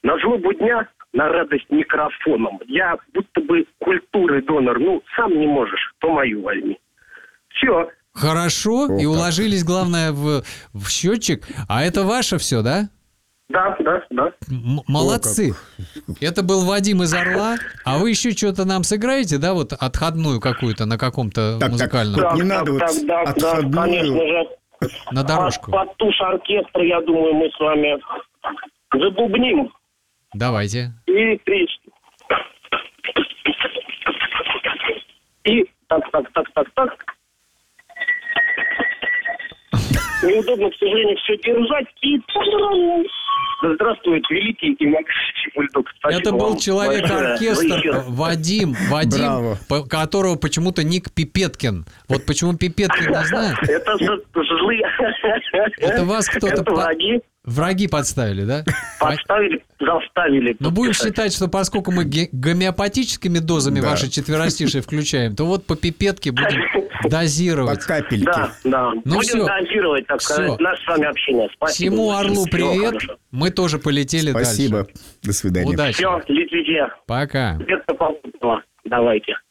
На злобу дня, на радость микрофоном. Я будто бы культуры донор. Ну, сам не можешь, то мою возьми. Все. Хорошо, и уложились, главное, в счетчик. А это ваше все, да? Да. Молодцы. Это был Вадим из Орла. А вы еще что-то нам сыграете, да, вот отходную какую-то на каком-то музыкальном? Так, не надо вот отходную. Конечно же. На дорожку. Под тушь оркестра, я думаю, мы с вами забубним. Давайте. И так. Неудобно, к сожалению, все держать. И да здравствует великий и могучий бульдог. Спасибо. Это был вам человек-оркестр большое. Вадим, Браво. которого почему-то ник Пипеткин. Вот почему Пипеткин, не знаю. Это злые. Это вас кто-то... Это враги. Враги подставили, да? Подставили, заставили. Но будем подписать. считать, что поскольку мы гомеопатическими дозами ваши четверостишие включаем, то вот по пипетке будем По дозировать. капельке. Да. Ну Будем всё. дозировать, так сказать, Всё. наше с вами общение. Спасибо. Всему Орлу Всего привет. хорошего. Мы тоже полетели Спасибо. дальше. До свидания. Удачи. Все, летите. Пока. Где-то попутного. Давайте.